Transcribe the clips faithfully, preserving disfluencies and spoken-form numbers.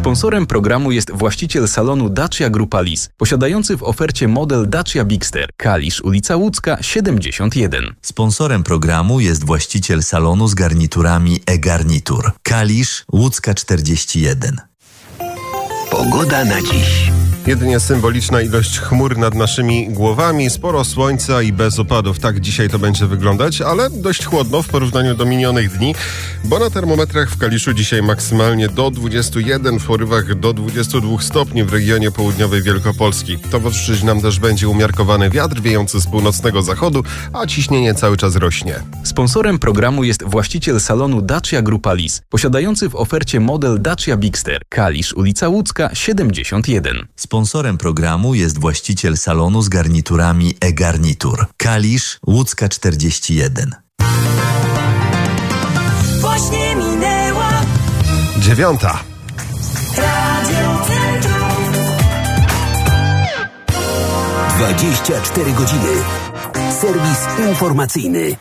Sponsorem programu jest właściciel salonu Dacia Grupa Lis, posiadający w ofercie model Dacia Bigster, Kalisz, ulica Łódzka, siedemdziesiąt jeden. Sponsorem programu jest właściciel salonu z garniturami e-garnitur, Kalisz, Łódzka czterdzieści jeden. Pogoda na dziś. Jedynie symboliczna ilość chmur nad naszymi głowami, sporo słońca i bez opadów. Tak dzisiaj to będzie wyglądać, ale dość chłodno w porównaniu do minionych dni, bo na termometrach w Kaliszu dzisiaj maksymalnie do dwudziestu jeden, w porywach do dwudziestu dwóch stopni w regionie południowej Wielkopolski. Towarzyszyć nam też będzie umiarkowany wiatr wiejący z północnego zachodu, a ciśnienie cały czas rośnie. Sponsorem programu jest właściciel salonu Dacia Grupa Lis, posiadający w ofercie model Dacia Bigster, Kalisz, ulica Łódzka, siedemdziesiąt jeden. Sponsorem programu jest właściciel salonu z garniturami e-garnitur, Kalisz, Łódzka czterdzieści jeden. Właśnie minęła Dziewiąta. Radio Centrum. dwadzieścia cztery godziny. Serwis informacyjny.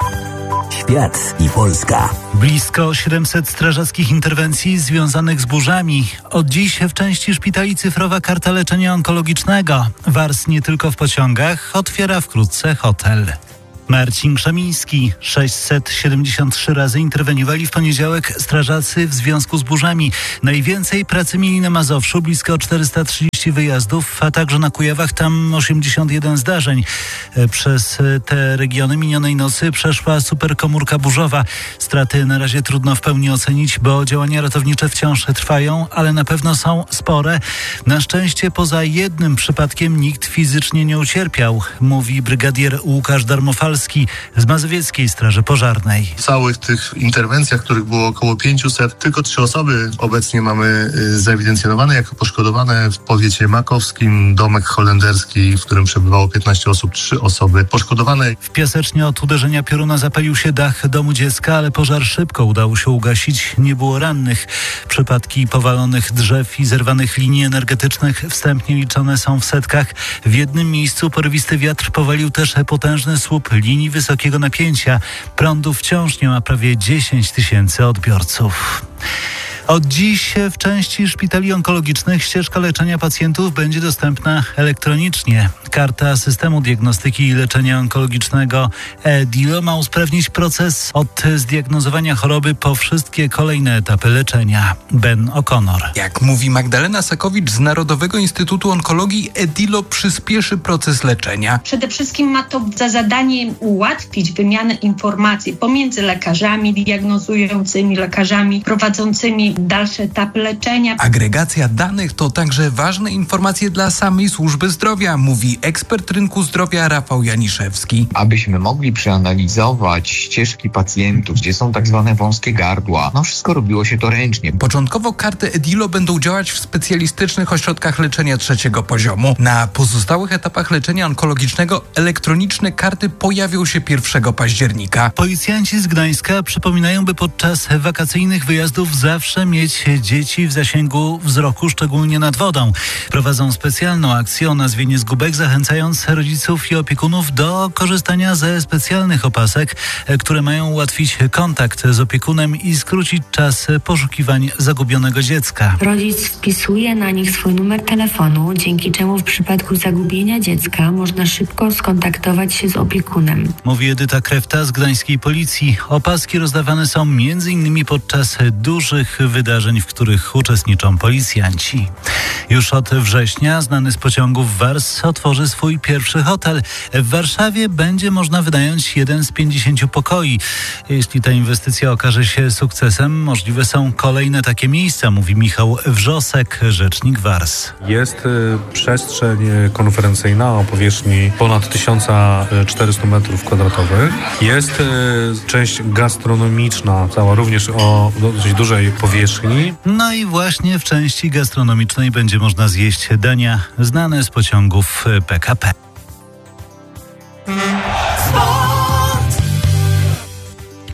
Świat i Polska. Blisko siedemset strażackich interwencji związanych z burzami. Od dziś w części szpitali cyfrowa karta leczenia onkologicznego. W A R S nie tylko w pociągach, otwiera wkrótce hotel. Marcin Krzemiński. sześćset siedemdziesiąt trzy razy interweniowali w poniedziałek strażacy w związku z burzami. Najwięcej pracy mieli na Mazowszu, blisko czterysta trzydzieści wyjazdów, a także na Kujawach, tam osiemdziesiąt jeden zdarzeń. Przez te regiony minionej nocy przeszła superkomórka burzowa. Straty na razie trudno w pełni ocenić, bo działania ratownicze wciąż trwają, ale na pewno są spore. Na szczęście poza jednym przypadkiem nikt fizycznie nie ucierpiał, mówi brygadier Łukasz Darmofalski z Mazowieckiej Straży Pożarnej. W całych tych interwencjach, których było około pięćset, tylko trzy osoby obecnie mamy zaewidencjonowane jako poszkodowane. W powiecie makowskim domek holenderski, w którym przebywało piętnaście osób, trzy osoby poszkodowane. W Piasecznie od uderzenia pioruna zapalił się dach domu dziecka, ale pożar szybko udało się ugasić. Nie było rannych. Przypadki powalonych drzew i zerwanych linii energetycznych wstępnie liczone są w setkach. W jednym miejscu porywisty wiatr powalił też potężny słup linii wysokiego napięcia. Prądu wciąż nie ma prawie dziesięć tysięcy odbiorców. Od dziś w części szpitali onkologicznych ścieżka leczenia pacjentów będzie dostępna elektronicznie. Karta systemu diagnostyki i leczenia onkologicznego e-DILO ma usprawnić proces od zdiagnozowania choroby po wszystkie kolejne etapy leczenia. Ben O'Connor. Jak mówi Magdalena Sakowicz z Narodowego Instytutu Onkologii, e-DILO przyspieszy proces leczenia. Przede wszystkim ma to za zadanie ułatwić wymianę informacji pomiędzy lekarzami diagnozującymi, lekarzami prowadzącymi dalsze etapy leczenia. Agregacja danych to także ważne informacje dla samej służby zdrowia, mówi ekspert rynku zdrowia Rafał Janiszewski. Abyśmy mogli przeanalizować ścieżki pacjentów, gdzie są tak zwane wąskie gardła, no wszystko robiło się to ręcznie. Początkowo karty e-DILO będą działać w specjalistycznych ośrodkach leczenia trzeciego poziomu. Na pozostałych etapach leczenia onkologicznego elektroniczne karty pojawią się pierwszego października. Policjanci z Gdańska przypominają, by podczas wakacyjnych wyjazdów zawsze mieć dzieci w zasięgu wzroku, szczególnie nad wodą. Prowadzą specjalną akcję o nazwie Niezgubek, zachęcając rodziców i opiekunów do korzystania ze specjalnych opasek, które mają ułatwić kontakt z opiekunem i skrócić czas poszukiwań zagubionego dziecka. Rodzic wpisuje na nich swój numer telefonu, dzięki czemu w przypadku zagubienia dziecka można szybko skontaktować się z opiekunem. Mówi Edyta Krefta z gdańskiej policji. Opaski rozdawane są między innymi podczas dużych wydarzeń, w których uczestniczą policjanci. Już od września znany z pociągów W A R S otworzy swój pierwszy hotel. W Warszawie będzie można wynająć jeden z pięćdziesięciu pokoi. Jeśli ta inwestycja okaże się sukcesem, możliwe są kolejne takie miejsca, mówi Michał Wrzosek, rzecznik W A R S. Jest y, przestrzeń konferencyjna o powierzchni ponad tysiąc czterysta metrów kwadratowych. Jest y, część gastronomiczna, cała również o dosyć dużej powierzchni. No i właśnie w części gastronomicznej będzie można zjeść dania znane z pociągów P K P.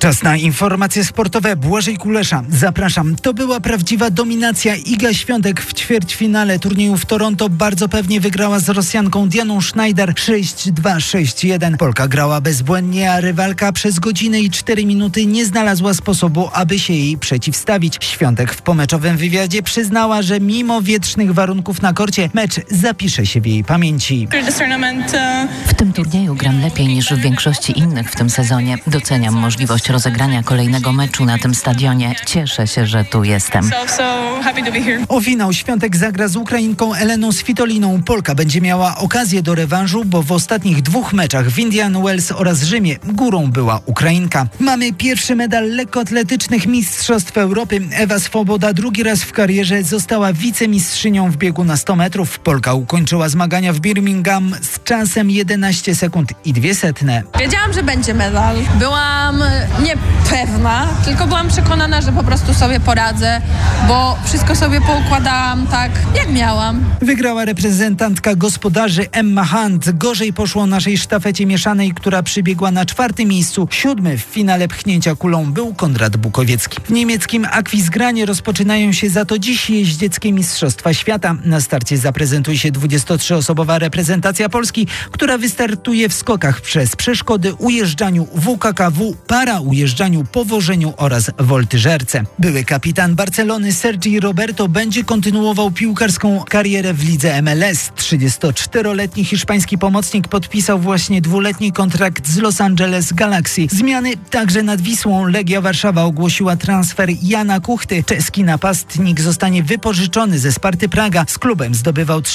Czas na informacje sportowe. Błażej Kulesza. Zapraszam. To była prawdziwa dominacja. Iga Świątek w ćwierćfinale turnieju w Toronto bardzo pewnie wygrała z Rosjanką Dianą Schneider sześć dwa sześć jeden. Polka grała bezbłędnie, a rywalka przez godzinę i cztery minuty nie znalazła sposobu, aby się jej przeciwstawić. Świątek w pomeczowym wywiadzie przyznała, że mimo wietrznych warunków na korcie mecz zapisze się w jej pamięci. W tym turnieju gram lepiej niż w większości innych w tym sezonie. Doceniam możliwość rozegrania kolejnego meczu na tym stadionie. Cieszę się, że tu jestem. O finał Świątek zagra z Ukrainką Eleną Svitoliną. Polka będzie miała okazję do rewanżu, bo w ostatnich dwóch meczach w Indian Wells oraz Rzymie górą była Ukrainka. Mamy pierwszy medal lekkoatletycznych Mistrzostw Europy. Ewa Swoboda drugi raz w karierze została wicemistrzynią w biegu na sto metrów. Polka ukończyła zmagania w Birmingham z czasem jedenaście sekund i dwie setne. Wiedziałam, że będzie medal. Byłam niepewna, tylko byłam przekonana, że po prostu sobie poradzę, bo wszystko sobie poukładałam tak, jak miałam. Wygrała reprezentantka gospodarzy Emma Hunt. Gorzej poszło naszej sztafecie mieszanej, która przybiegła na czwartym miejscu. Siódmy w finale pchnięcia kulą był Konrad Bukowiecki. W niemieckim Aquisgranie rozpoczynają się za to dziś jeździeckie Mistrzostwa Świata. Na starcie zaprezentuje się dwudziestotrzyosobowa reprezentacja Polski, która wystartuje w skokach przez przeszkody, ujeżdżaniu W K K W, para ujeżdżaniu, powożeniu oraz woltyżerce. Były kapitan Barcelony Sergi Roberto będzie kontynuował piłkarską karierę w lidze M L S. trzydziestoczteroletni hiszpański pomocnik podpisał właśnie dwuletni kontrakt z Los Angeles Galaxy. Zmiany także nad Wisłą. Legia Warszawa ogłosiła transfer Jana Kuchty. Czeski napastnik zostanie wypożyczony ze Sparty Praga. Z klubem zdobywał